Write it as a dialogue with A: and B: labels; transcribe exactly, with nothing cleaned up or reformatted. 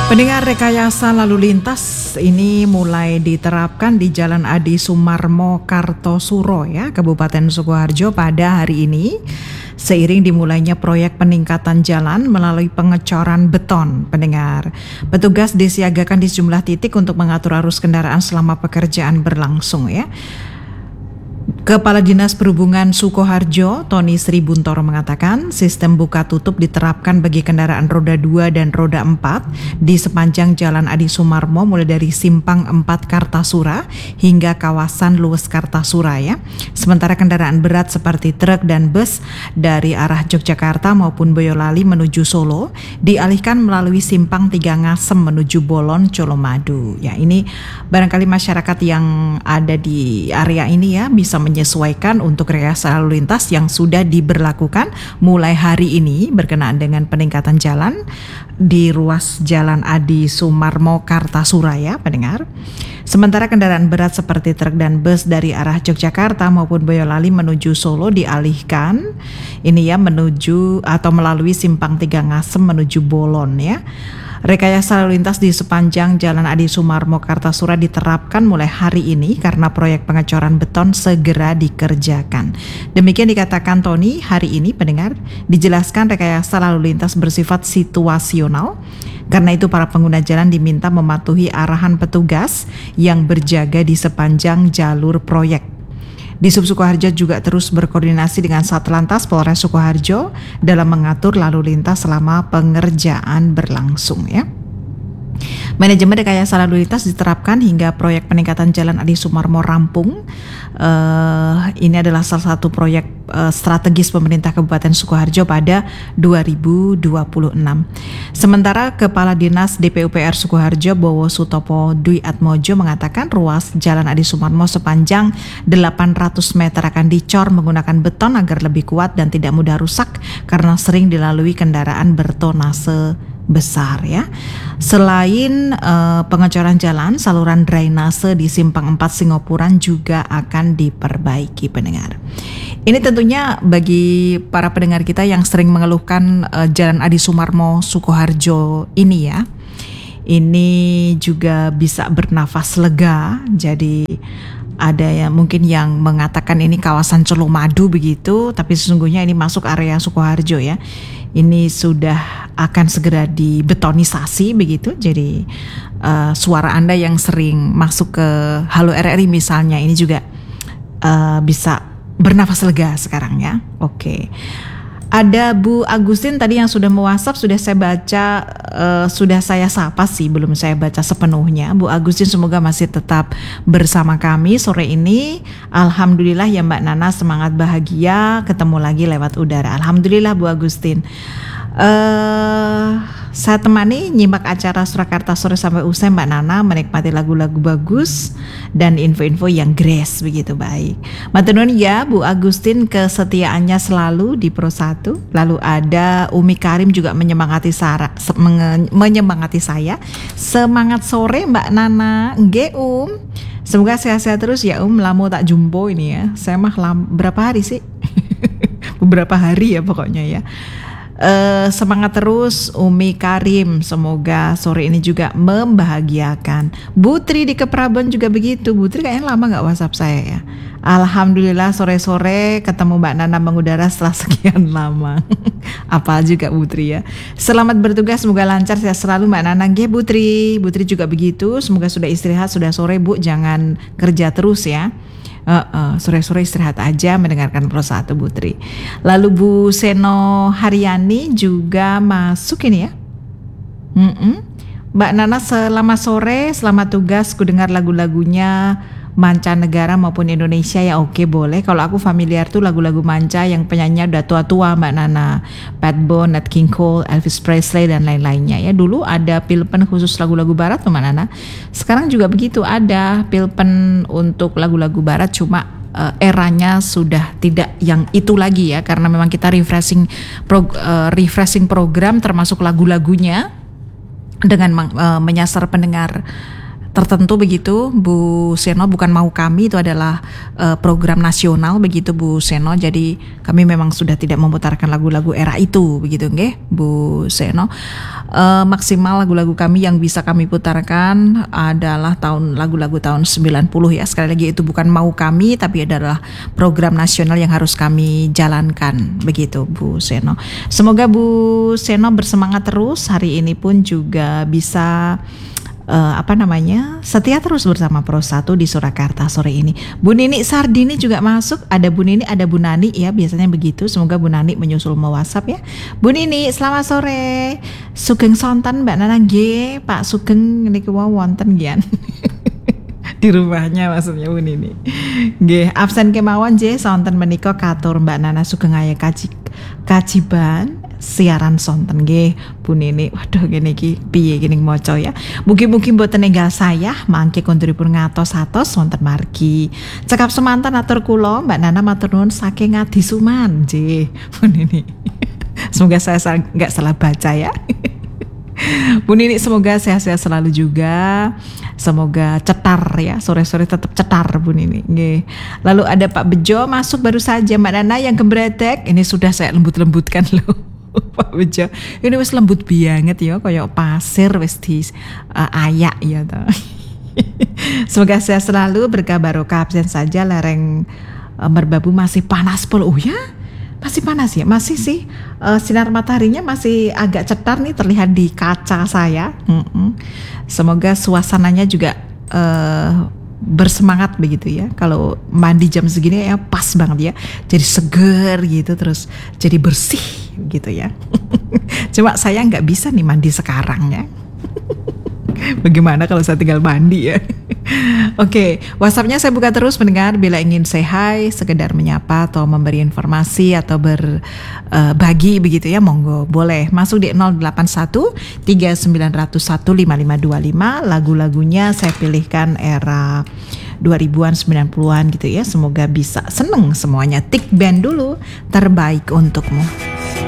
A: Pendengar, rekayasa lalu lintas ini mulai diterapkan di Jalan Adi Sumarmo Kartosuro ya, Kabupaten Sukoharjo pada hari ini. Seiring dimulainya proyek peningkatan jalan melalui pengecoran beton, pendengar. Petugas disiagakan di sejumlah titik untuk mengatur arus kendaraan selama pekerjaan berlangsung ya. Kepala Dinas Perhubungan Sukoharjo, Tony Sri Buntoro mengatakan sistem buka tutup diterapkan bagi kendaraan roda dua dan roda empat di sepanjang Jalan Adi Sumarmo mulai dari Simpang empat Kartasura hingga kawasan Luwes Kartasura ya. Sementara kendaraan berat seperti truk dan bus dari arah Yogyakarta maupun Boyolali menuju Solo dialihkan melalui Simpang Tiga Ngasem menuju Bolon Colomadu. Ya, ini barangkali masyarakat yang ada di area ini ya bisa menyesuaikan untuk rekayasa lalu lintas yang sudah diberlakukan mulai hari ini berkenaan dengan peningkatan jalan di ruas Jalan Adi Sumarmo Kartasura ya, pendengar. Sementara kendaraan berat seperti truk dan bus dari arah Yogyakarta maupun Boyolali menuju Solo dialihkan ini ya menuju atau melalui Simpang Tiga Ngasem menuju Bolon ya. Rekayasa lalu lintas di sepanjang Jalan Adi Sumarmo Kartasura diterapkan mulai hari ini karena proyek pengecoran beton segera dikerjakan. Demikian dikatakan Tony hari ini, pendengar. Dijelaskan rekayasa lalu lintas bersifat situasional. Karena itu para pengguna jalan diminta mematuhi arahan petugas yang berjaga di sepanjang jalur proyek. Di Sub Sukoharjo juga terus berkoordinasi dengan Satlantas Polres Sukoharjo dalam mengatur lalu lintas selama pengerjaan berlangsung ya. Manajemen rekayasa lalu lintas diterapkan hingga proyek peningkatan Jalan Adi Sumarmo rampung. Uh, ini adalah salah satu proyek uh, strategis pemerintah Kabupaten Sukoharjo pada dua ribu dua puluh enam. Sementara Kepala Dinas D P U P R Sukoharjo Bowo Sutopo Dwi Atmojo mengatakan ruas Jalan Adi Sumarmo sepanjang delapan ratus meter akan dicor menggunakan beton agar lebih kuat dan tidak mudah rusak karena sering dilalui kendaraan bertonase besar ya. Selain uh, pengecoran jalan, saluran drainase di Simpang empat Singopuran juga akan diperbaiki, pendengar. Ini tentunya bagi para pendengar kita yang sering mengeluhkan uh, Jalan Adi Sumarmo Sukoharjo ini ya. Ini juga bisa bernafas lega. Jadi ada yang mungkin yang mengatakan ini kawasan Colomadu begitu, tapi sesungguhnya ini masuk area Sukoharjo ya. Ini sudah akan segera dibetonisasi begitu. Jadi uh, suara Anda yang sering masuk ke Halo R R I misalnya ini juga uh, bisa bernafas lega sekarang ya. Oke. Ada Bu Agustin tadi yang sudah me-WhatsApp, sudah saya baca, uh, sudah saya sapa sih, belum saya baca sepenuhnya. Bu Agustin semoga masih tetap bersama kami sore ini. Alhamdulillah ya Mbak Nana, semangat bahagia ketemu lagi lewat udara. Alhamdulillah Bu Agustin. Uh, saya temani nyimak acara Surakarta sore sampai usai Mbak Nana, menikmati lagu-lagu bagus dan info-info yang grace begitu baik. Matur nuwun ya Bu Agustin kesetiaannya selalu di Pro satu. Lalu ada Umi Karim juga menyemangati Sarah, se- menge- menyemangati saya. Semangat sore Mbak Nana. Nggih Um. Semoga sehat-sehat terus ya Um. Lamo tak jumpo ini ya. Saya mah lam- berapa hari sih? Beberapa hari ya pokoknya ya. Uh, semangat terus Umi Karim, semoga sore ini juga membahagiakan. Butri di Keprabon juga begitu. Butri kayaknya lama gak WhatsApp saya ya. Alhamdulillah sore-sore ketemu Mbak Nana mengudara setelah sekian lama. Apa juga Butri ya. Selamat bertugas, semoga lancar sehat selalu Mbak Nana. Nggih Butri, Butri juga begitu. Semoga sudah istirahat, sudah sore Bu, jangan kerja terus ya. Uh, uh, sore-sore istirahat aja mendengarkan Pro satu Butri. Lalu Bu Seno Haryani juga masuk ini ya. Mm-mm. Mbak Nana selamat sore, selamat tugas. Ku dengar lagu-lagunya mancanegara maupun Indonesia ya, oke boleh. Kalau aku familiar tuh lagu-lagu manca yang penyanyinya udah tua-tua Mbak Nana, Pat Boone, Nat King Cole, Elvis Presley dan lain-lainnya ya. Dulu ada Pilpen khusus lagu-lagu barat tuh Mbak Nana. Sekarang juga begitu, ada Pilpen untuk lagu-lagu barat, cuma uh, eranya sudah tidak yang itu lagi ya, karena memang kita refreshing prog- uh, refreshing program termasuk lagu-lagunya dengan uh, menyasar pendengar tertentu begitu Bu Seno, bukan Mau Kami, itu adalah uh, program nasional begitu Bu Seno. Jadi kami memang sudah tidak memutarkan lagu-lagu era itu begitu nggih Bu Seno. Uh, maksimal lagu-lagu kami yang bisa kami putarkan adalah tahun lagu-lagu tahun sembilan puluh ya. Sekali lagi itu bukan Mau Kami tapi adalah program nasional yang harus kami jalankan begitu Bu Seno. Semoga Bu Seno bersemangat terus hari ini pun juga bisa Uh, apa namanya setia terus bersama Pro satu di Surakarta sore ini. Bu Nini Sardini juga masuk, ada Bu Nini, ada Bu Nani ya, biasanya begitu. Semoga Bu Nani menyusul mau WhatsApp ya. Bu Nini selamat sore. Sugeng sonten Mbak Nana G, Pak Sugeng niki wau wonten gian. Di rumahnya maksudnya Bu Nini. Nggih, absen kemawon nggih sonten menika katur Mbak Nana Sugeng aya kaji kajiban siaran sonten nggih Bu Nini. Waduh ngene iki piye gini maca ya. Mugi-mugi mboten enggal saya mangke konturipun ngatos-atos wonten margi. Cekap semanten atur kula Mbak Nana matur nuwun saking Adisuman nggih Bu Nini. Semoga saya enggak salah baca ya. Bu Nini semoga sehat-sehat selalu juga. Semoga cetar ya, sore-sore tetap cetar Bu Nini. Nggih. Lalu ada Pak Bejo masuk baru saja Mbak Nana yang gembredek. Ini sudah saya lembut-lembutkan loh. Pak Bejo. Ini wis lembut banget ya, kayak pasir wis di uh, ayak ya toh. Semoga sehat selalu, berkah barokah, absen saja lereng uh, Merbabu masih panas pol. Oh ya? Masih panas ya? Masih sih. Uh, sinar mataharinya masih agak cetar nih terlihat di kaca saya. Mm-mm. Semoga suasananya juga uh, bersemangat begitu ya. Kalau mandi jam segini ya pas banget ya. Jadi seger gitu, terus jadi bersih gitu ya. Cuma saya nggak bisa nih mandi sekarang ya. Bagaimana kalau saya tinggal mandi ya? Oke, WhatsApp-nya saya buka terus pendengar bila ingin say hi, sekedar menyapa atau memberi informasi atau berbagi uh, begitu ya, monggo boleh masuk di nol delapan satu tiga sembilan nol satu lima lima dua lima. Lagu-lagunya saya pilihkan era dua ribuan sembilan puluhan gitu ya. Semoga bisa seneng semuanya. Tik band dulu, terbaik untukmu.